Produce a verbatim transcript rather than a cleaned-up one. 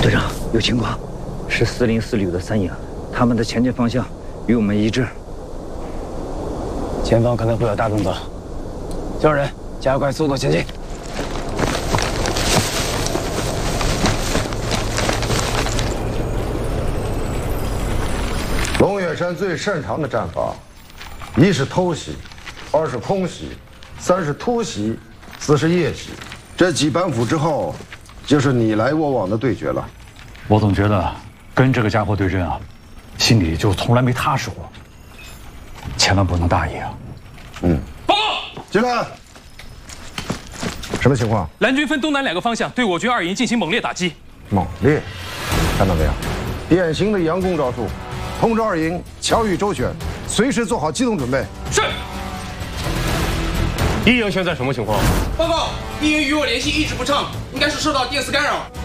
队长，有情况，是四零四旅的三营，他们的前进方向与我们一致。前方可能会有大动作，叫人加快速度前进。 龙远山最擅长的战法，一是偷袭，二是空袭，三是突袭，四是夜袭。这几板斧之后，就是你来我往的对决了。 我总觉得跟这个家伙对阵啊，心里就从来没踏实过。千万不能大意啊！ 嗯。报告，进来。什么情况？ 蓝军分东南两个方向对我军二营进行猛烈打击。 猛烈，看到没有？典型的佯攻招数。 通知二营巧遇周旋，随时做好机动准备。 是。 一营现在什么情况？ 报告，一营与我联系一直不畅，应该是受到电磁干扰。